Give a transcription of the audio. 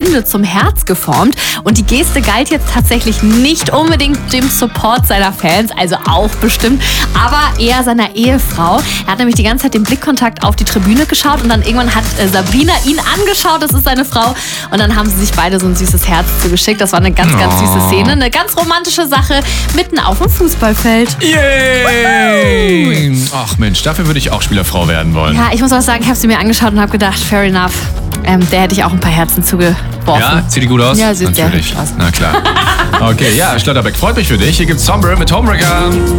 Wunde zum Herz geformt. Und die Geste galt jetzt tatsächlich nicht unbedingt dem Support seiner Fans, also auch bestimmt, aber eher seiner Ehefrau. Er hat nämlich die ganze Zeit den Blickkontakt auf die Tribüne geschaut und dann irgendwann hat Sabrina ihn angeschaut, das ist seine Frau. Und dann haben sie sich beide so ein süßes Herz zugeschickt. Das war eine ganz, ganz süße Szene, eine ganz romantische Sache mitten auf dem Fußballfeld. Yay! Ach Mensch, dafür würde ich auch Spielerfrau werden wollen. Ja, ich muss auch sagen, ich habe sie mir angeschaut und habe gedacht, fair enough. Der hätte ich auch ein paar Herzen zugeworfen. Ja, sieht die gut aus? Ja, sieht sehr natürlich. hübsch aus. Na klar. Okay, ja, Schlotterbeck, freut mich für dich. Hier gibt's Sombre mit Homewrecker.